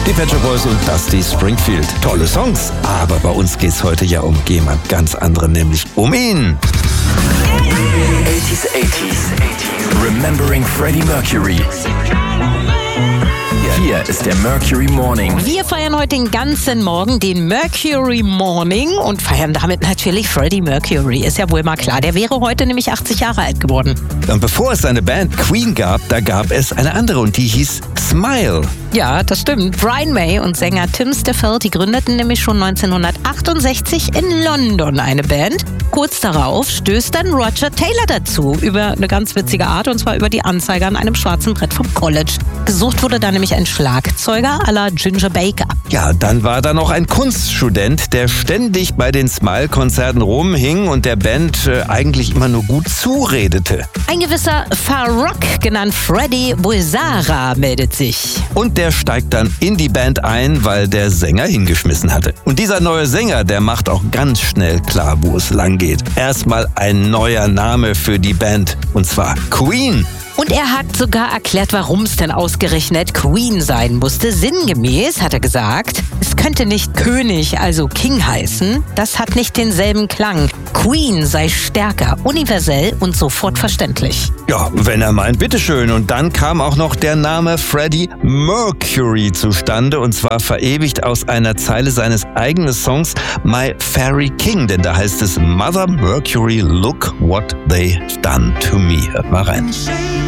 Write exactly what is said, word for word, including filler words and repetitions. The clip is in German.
Die Pet Shop Boys und Dusty Springfield. Tolle Songs, aber bei uns geht's heute ja um jemand ganz anderen, nämlich um ihn. eighties, eighties, Remembering Freddie Mercury. Hier ist der Mercury Morning. Wir feiern heute den ganzen Morgen den Mercury Morning und feiern damit natürlich Freddie Mercury. Ist ja wohl mal klar, der wäre heute nämlich achtzig Jahre alt geworden. Und bevor es seine Band Queen gab, da gab es eine andere und die hieß Smile. Ja, das stimmt. Brian May und Sänger Tim Stafford, die gründeten nämlich schon neunzehnhundertachtundsechzig in London eine Band. Kurz darauf stößt dann Roger Taylor dazu, über eine ganz witzige Art, und zwar über die Anzeige an einem schwarzen Brett vom College. Gesucht wurde da nämlich ein Schlagzeuger à la Ginger Baker. Ja, dann war da noch ein Kunststudent, der ständig bei den Smile-Konzerten rumhing und der Band äh, eigentlich immer nur gut zuredete. Ein gewisser Farrokh, genannt Freddie Bulsara, meldet sich. Und der steigt dann in die Band ein, weil der Sänger hingeschmissen hatte. Und dieser neue Sänger, der macht auch ganz schnell klar, wo es lang geht. Erstmal ein neuer Name für die Band, und zwar Queen. Und er hat sogar erklärt, warum es denn ausgerechnet Queen sein musste. Sinngemäß hat er gesagt, es könnte nicht König, also King heißen. Das hat nicht denselben Klang. Queen sei stärker, universell und sofort verständlich. Ja, wenn er meint, bitteschön. Und dann kam auch noch der Name Freddie Mercury zustande, und zwar verewigt aus einer Zeile seines eigenen Songs My Fairy King, denn da heißt es Mother Mercury, look what they've done to me. Hört mal rein.